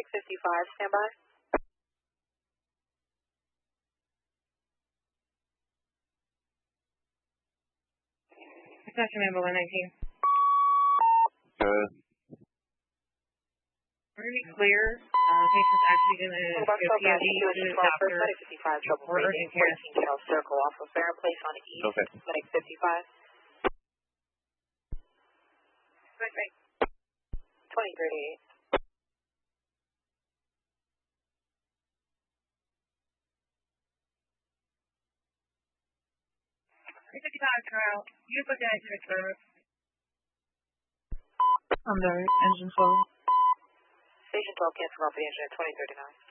Medic 55, stand by. Attention, Amber 119. Good. We're going to be clear. Patient's actually going to go POD to the doctor Medic 55, trouble for urgent care. 14 Charles Circle off of Barron Place on the east. Okay. Medic 55. Right. 2038. Trial. You put that to the curve. I'm sorry, engine 12. Station 12, cancel off the engine at 2039.